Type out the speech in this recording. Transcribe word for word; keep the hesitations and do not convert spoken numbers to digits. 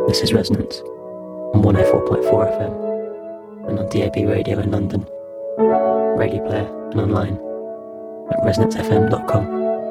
This is Resonance on one oh four point four F M and on D A B radio in London, Radio Player and online at resonance f m dot com.